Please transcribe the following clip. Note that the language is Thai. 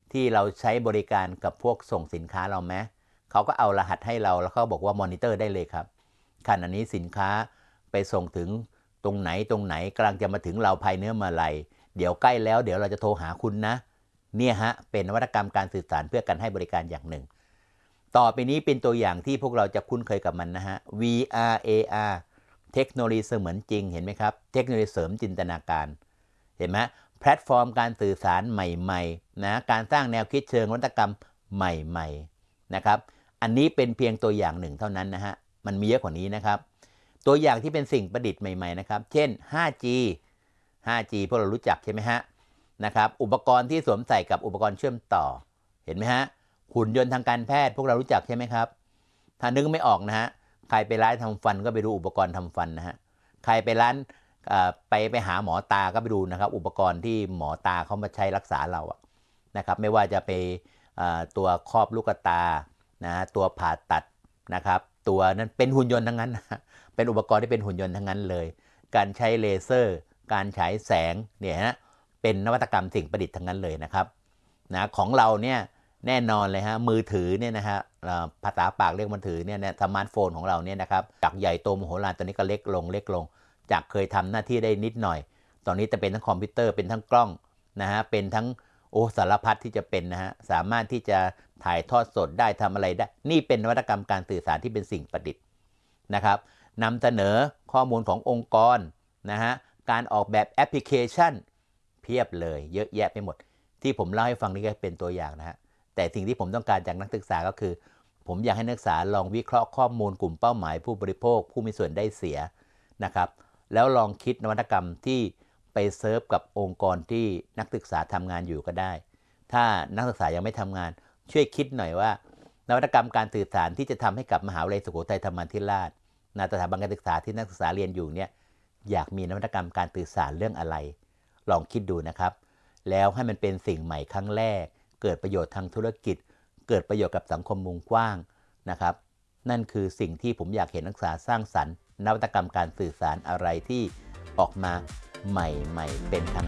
ที่เราใช้บริการกับพวกส่งสินค้าเราไหมเขาก็เอารหัสให้เราแล้วเขาบอกว่ามอนิเตอร์ได้เลยครับขณะนี้สินค้าไปส่งถึงตรงไหนกำลังจะมาถึงเราภายในเมื่อไหร่เดี๋ยวใกล้แล้วเดี๋ยวเราจะโทรหาคุณนะเนี่ยฮะเป็นนวัตกรรมการสื่อสารเพื่อการให้บริการอย่างหนึ่งต่อไปนี้เป็นตัวอย่างที่พวกเราจะคุ้นเคยกับมันนะฮะ VR AR เทคโนโลยีเสมือนจริงเห็นไหมครับเทคโนโลยีเสริมจินตนาการเห็นไหมแพลตฟอร์มการสื่อสารใหม่ๆนะการสร้างแนวคิดเชิงนวัตกรรมใหม่ๆนะครับอันนี้เป็นเพียงตัวอย่างหนึ่งเท่านั้นนะฮะมันมีเยอะกว่านี้นะครับตัวอย่างที่เป็นสิ่งประดิษฐ์ใหม่ๆนะครับเช่น 5G พวกเรารู้จักใช่ไหมฮะนะครับอุปกรณ์ที่สวมใส่กับอุปกรณ์เชื่อมต่อเห็นไหมฮะหุ่นยนต์ทางการแพทย์พวกเรารู้จักใช่ไหมครับถ้านึกไม่ออกนะฮะใครไปร้านทำฟันก็ไปดูอุปกรณ์ทำฟันนะฮะใครไปร้านไปหาหมอตาก็ไปดูนะครับอุปกรณ์ที่หมอตาเขามาใช้รักษาเราอะนะครับไม่ว่าจะไปตัวครอบลูกตานะตัวผ่าตัดนะครับตัวนั้นเป็นหุ่นยนต์ทั้งนั้นเป็นอุปกรณ์ที่เป็นหุ่นยนต์ทั้งนั้นเลยการใช้เลเซอร์การฉายแสงเนี่ยฮะเป็นนวัตกรรมสิ่งประดิษฐ์ทั้งนั้นเลยนะครับนะของเราเนี่ยแน่นอนเลยฮะมือถือเนี่ยนะฮะภาษาปากเรียกมือถือเนี่ยสมาร์ทโฟนของเราเนี่ยนะครับจากใหญ่โตมโหฬารตอนนี้ก็เล็กลงจากเคยทำหน้าที่ได้นิดหน่อยตอนนี้จะเป็นทั้งคอมพิวเตอร์เป็นทั้งกล้องนะฮะเป็นทั้งสารพัดที่จะเป็นนะฮะสามารถที่จะถ่ายทอดสดได้ทำอะไรได้นี่เป็นนวัตกรรมการสื่อสารที่เป็นสิ่งประดิษฐ์นะครับนำเสนอข้อมูลขององค์กรนะฮะการออกแบบแอปพลิเคชันเพียบเลยเยอะแยะไปหมดที่ผมเล่าให้ฟังนี่ก็เป็นตัวอย่างนะฮะแต่สิ่งที่ผมต้องการจากนักศึกษาก็คือผมอยากให้นักศึกษาลองวิเคราะห์ข้อมูลกลุ่มเป้าหมายผู้บริโภคผู้มีส่วนได้เสียนะครับแล้วลองคิดนวัตกรรมที่ไปเซิร์ฟกับองค์กรที่นักศึกษาทำงานอยู่ก็ได้ถ้านักศึกษายังไม่ทำงานช่วยคิดหน่อยว่านวัตกรรมการสื่อสารที่จะทำให้กับมหาวิทยาลัยสุโขทัยธรรมาธิราชสถาบันการศึกษาที่นักศึกษาเรียนอยู่เนี่ยอยากมีนวัตกรรมการสื่อสารเรื่องอะไรลองคิดดูนะครับแล้วให้มันเป็นสิ่งใหม่ครั้งแรกเกิดประโยชน์ทางธุรกิจเกิดประโยชน์กับสังคมวงกว้างนะครับนั่นคือสิ่งที่ผมอยากเห็นนักศึกษาสร้างสรรค์นวัตกรรมการสื่อสารอะไรที่ออกมาใหม่ๆเป็นทาง